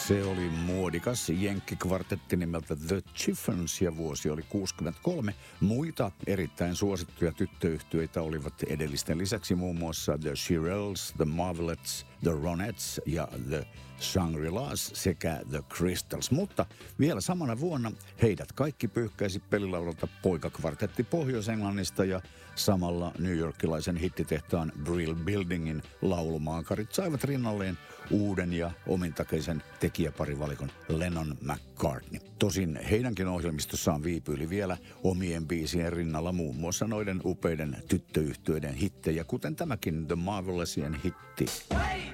Se oli muodikas jenkkikvartetti nimeltä The Chiffons ja vuosi oli 1963. Muita erittäin suosittuja tyttöyhtyeitä olivat edellisten lisäksi muun muassa The Shirelles, The Marvelettes, The Ronettes ja The Shangri-Las sekä The Crystals. Mutta vielä samana vuonna heidät kaikki pyyhkäisi pelilaudalta poikakvartetti Pohjois-Englannista ja samalla New Yorkilaisen hittitehtaan Brill Buildingin laulumaakarit saivat rinnalleen uuden ja omintakeisen tekijäparivalikon Lennon McCartney. Tosin heidänkin ohjelmistossaan viipyili vielä omien biisien rinnalla muun muassa noiden upeiden tyttöyhtyeiden hittejä, kuten tämäkin The Marvelesien hitti.